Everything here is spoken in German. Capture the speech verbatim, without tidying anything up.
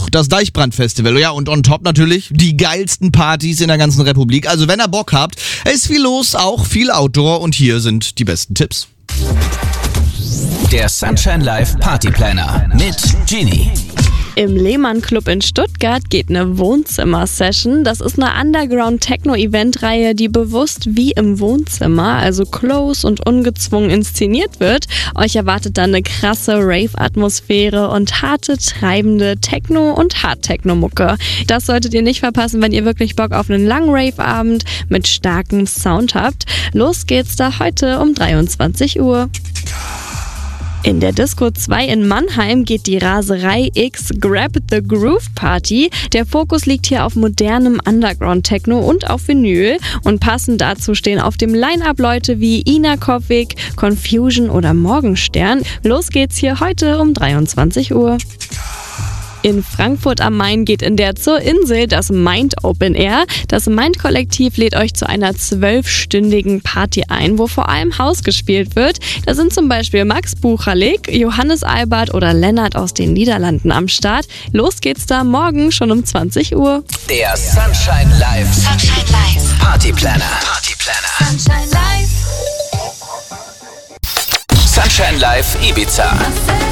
auch das Deichbrand-Festival. Ja, und on top natürlich die geilsten Partys in der ganzen Republik. Also wenn ihr Bock habt, es ist viel los, auch viel Outdoor und hier sind die besten Tipps. Der Sunshine Live Party Planner mit Genie. Im Lehmann Club in Stuttgart geht eine Wohnzimmer-Session. Das ist eine Underground-Techno-Event-Reihe, die bewusst wie im Wohnzimmer, also close und ungezwungen inszeniert wird. Euch erwartet dann eine krasse Rave-Atmosphäre und harte, treibende Techno- und Hard-Techno-Mucke. Das solltet ihr nicht verpassen, wenn ihr wirklich Bock auf einen langen Rave-Abend mit starkem Sound habt. Los geht's da heute um dreiundzwanzig Uhr. In der Disco zwei in Mannheim geht die Raserei X Grab the Groove Party. Der Fokus liegt hier auf modernem Underground-Techno und auf Vinyl. Und passend dazu stehen auf dem Line-Up Leute wie Ina Kopwig, Confusion oder Morgenstern. Los geht's hier heute um dreiundzwanzig Uhr. In Frankfurt am Main geht in der Zur Insel das Mind Open Air. Das Mind Kollektiv lädt euch zu einer zwölfstündigen Party ein, wo vor allem House gespielt wird. Da sind zum Beispiel Max Buchalik, Johannes Albert oder Lennart aus den Niederlanden am Start. Los geht's da morgen schon um zwanzig Uhr. Der Sunshine Live Sunshine Live Party Planner. Party Planner. Sunshine Live Sunshine Live Ibiza.